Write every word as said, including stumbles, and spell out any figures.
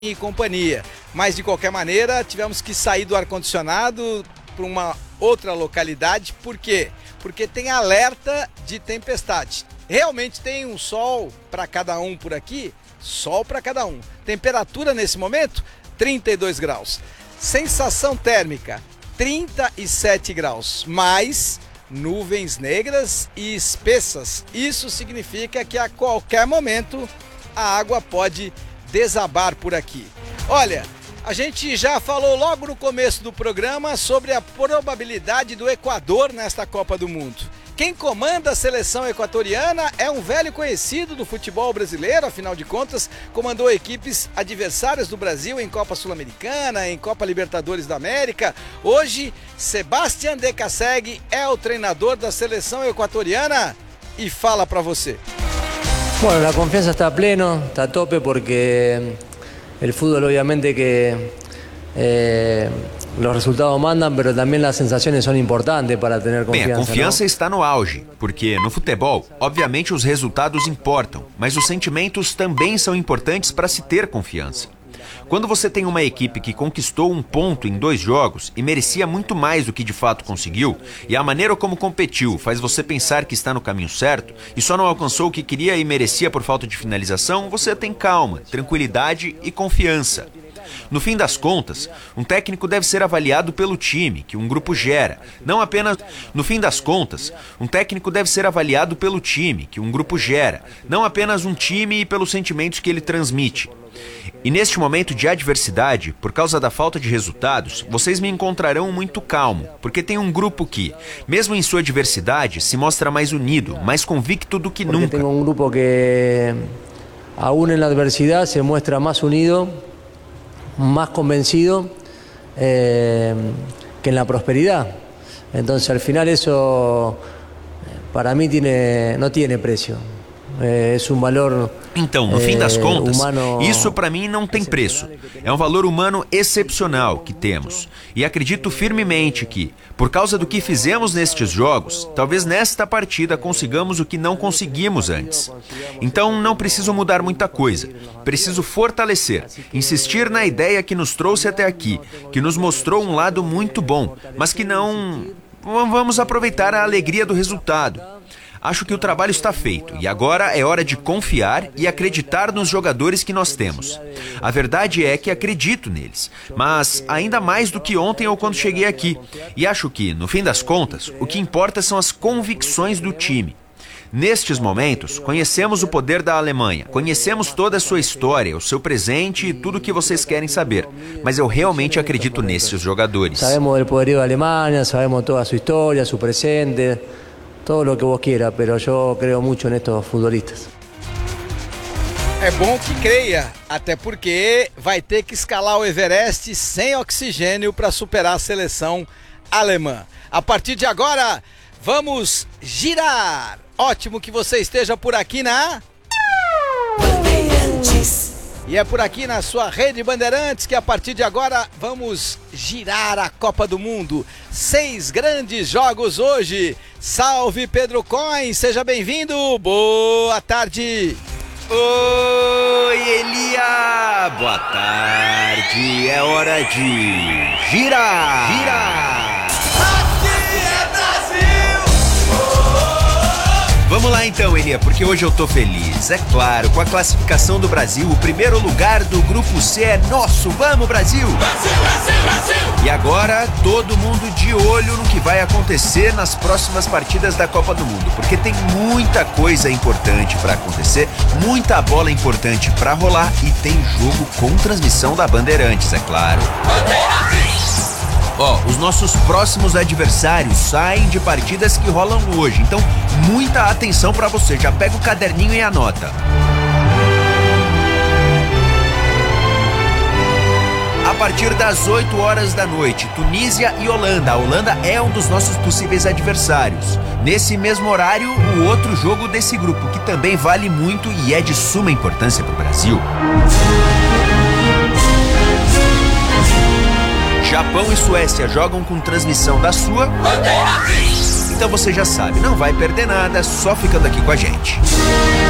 e companhia. Mas de qualquer maneira, tivemos que sair do ar-condicionado para uma outra localidade. Por quê? Porque tem alerta de tempestade. Realmente tem um sol para cada um por aqui, sol para cada um. Temperatura nesse momento, trinta e dois graus. Sensação térmica, trinta e sete graus. Mais nuvens negras e espessas. Isso significa que a qualquer momento a água pode desabar por aqui. Olha, a gente já falou logo no começo do programa sobre a probabilidade do Equador nesta Copa do Mundo. Quem comanda a seleção equatoriana é um velho conhecido do futebol brasileiro, afinal de contas, comandou equipes adversárias do Brasil em Copa Sul-Americana, em Copa Libertadores da América. Hoje, Sebastián de Cassegui é o treinador da seleção equatoriana e fala para você. Bueno, la confianza está a pleno, está a tope porque el fútbol obviamente que eh, los resultados mandan, pero también las sensaciones son importantes para tener confiança. Bem, a confiança ¿no? está no auge, porque no futebol, obviamente os resultados importam, mas os sentimentos também são importantes para se ter confiança. Quando você tem uma equipe que conquistou um ponto em dois jogos e merecia muito mais do que de fato conseguiu, e a maneira como competiu faz você pensar que está no caminho certo e só não alcançou o que queria e merecia por falta de finalização, você tem calma, tranquilidade e confiança. No fim das contas, um técnico deve ser avaliado pelo time que um grupo gera, não apenas... No fim das contas, um técnico deve ser avaliado pelo time que um grupo gera, não apenas um time e pelos sentimentos que ele transmite. E neste momento de adversidade, por causa da falta de resultados, vocês me encontrarão muito calmo, porque tem um grupo que, mesmo em sua diversidade, se mostra mais unido, mais convicto do que porque nunca. Tem um grupo que, aún en la adversidad, se muestra más unido, más convencido eh, que en la prosperidad. Entonces, al final eso, para mí, tiene, no tiene precio. É um valor. Então, no fim das contas, humano... isso para mim não tem preço. É um valor humano excepcional que temos. E acredito firmemente que, por causa do que fizemos nestes jogos, talvez nesta partida consigamos o que não conseguimos antes. Então, não preciso mudar muita coisa. Preciso fortalecer, insistir na ideia que nos trouxe até aqui, que nos mostrou um lado muito bom, mas que não... Vamos aproveitar a alegria do resultado. Acho que o trabalho está feito e agora é hora de confiar e acreditar nos jogadores que nós temos. A verdade é que acredito neles, mas ainda mais do que ontem ou quando cheguei aqui. E acho que, no fim das contas, o que importa são as convicções do time. Nestes momentos, conhecemos o poder da Alemanha, conhecemos toda a sua história, o seu presente e tudo o que vocês querem saber, mas eu realmente acredito nesses jogadores. Sabemos do poderio da Alemanha, sabemos toda a sua história, seu presente... todo o que vos quiera, pero yo creo mucho en estos futbolistas. É bom que creia, até porque vai ter que escalar o Everest sem oxigênio para superar a seleção alemã. A partir de agora, vamos girar. Ótimo que você esteja por aqui na... Bandeirantes. E é por aqui na sua Rede Bandeirantes que a partir de agora vamos girar a Copa do Mundo. Seis grandes jogos hoje. Salve Pedro Coin, seja bem-vindo. Boa tarde. Oi, Elia! Boa tarde, é hora de girar! Girar! Aqui é Brasil! Vamos lá então, Elia, porque hoje eu tô feliz. É claro, com a classificação do Brasil, o primeiro lugar do Grupo C é nosso. Vamos, Brasil! Brasil, Brasil, Brasil! E agora, todo mundo de olho no que vai acontecer nas próximas partidas da Copa do Mundo, porque tem muita coisa importante para acontecer, muita bola importante para rolar e tem jogo com transmissão da Bandeirantes, é claro. Bandeirantes! Ó, os nossos próximos adversários saem de partidas que rolam hoje, então muita atenção para você. Já pega o caderninho e anota. A partir das oito horas da noite, Tunísia e Holanda. A Holanda é um dos nossos possíveis adversários. Nesse mesmo horário, o outro jogo desse grupo, que também vale muito e é de suma importância para o Brasil. Japão e Suécia jogam com transmissão da sua. Então você já sabe, não vai perder nada, só ficando aqui com a gente.